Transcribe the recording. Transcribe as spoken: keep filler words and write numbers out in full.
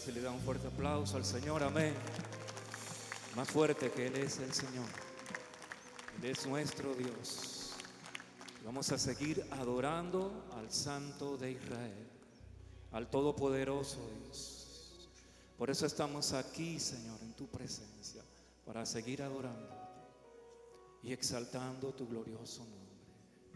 si le da un fuerte aplauso al Señor, amén. Más fuerte, que Él es el Señor. Él es nuestro Dios. Vamos a seguir adorando al Santo de Israel, al Todopoderoso Dios. Por eso estamos aquí, Señor, en tu presencia, para seguir adorando y exaltando tu glorioso nombre.